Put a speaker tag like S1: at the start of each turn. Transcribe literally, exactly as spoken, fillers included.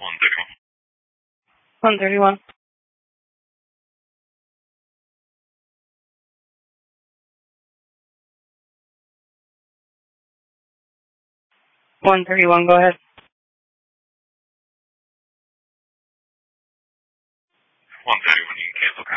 S1: one thirty-one. one thirty-one, go ahead.
S2: one thirty-one, you can cancel